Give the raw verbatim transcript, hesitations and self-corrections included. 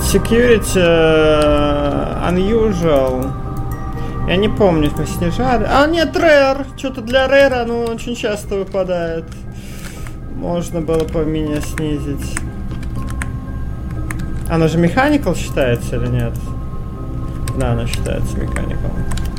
Security uh, unusual. Я не помню, мы снижали. А, нет, rare. Что-то для rare оно очень часто выпадает. Можно было бы меня снизить. Оно же mechanical считается или нет? Да, оно считается mechanical.